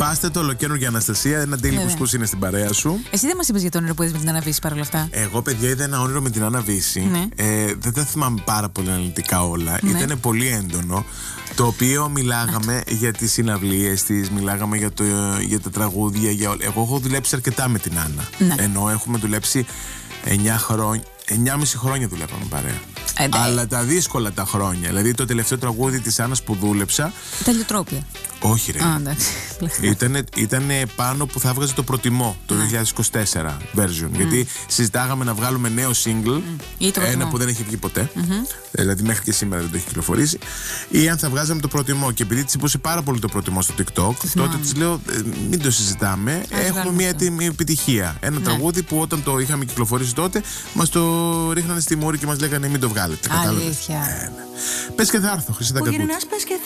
Σπάστε το ολοκαίνουργια Αναστασία. Ένα daily κουσκούς είναι στην παρέα σου. Εσύ δεν μας είπες για το όνειρο που είδες με την Άννα Βύση παρόλα αυτά? Εγώ, παιδιά, είδα ένα όνειρο με την Άννα Βύση. Ναι. Δεν τα θυμάμαι πάρα πολύ αναλυτικά όλα. Ναι. Ήταν πολύ έντονο. Το οποίο μιλάγαμε για τις συναυλίες της, μιλάγαμε για τα τραγούδια. Εγώ έχω δουλέψει αρκετά με την Άννα. Ναι. Ενώ έχουμε δουλέψει 9,5 χρόνια δουλεύαμε παρέα. Αλλά τα δύσκολα τα χρόνια. Δηλαδή το τελευταίο τραγούδι της Άννας που δούλεψα. Τα Λιωτρόπια. Όχι, ρε. Ήταν πάνω που θα βγάζει το Προτιμώ το 2024 version. Γιατί συζητάγαμε να βγάλουμε νέο single. Ένα που δεν έχει βγει ποτέ. Δηλαδή μέχρι και σήμερα δεν το έχει κυκλοφορήσει. Ή αν θα βγάζαμε το Προτιμώ. Και επειδή της είπωσε πάρα πολύ το Προτιμώ στο TikTok, τότε της λέω: μην το συζητάμε. Έχουμε μια επιτυχία. Ένα τραγούδι που όταν το είχαμε κυκλοφορήσει τότε, μας το ρίχνανε στη μούρη και μας λέγανε μην το βγάλετε. Αλήθεια. Πες και θα έρθω, Χρυσή Δακακούτη.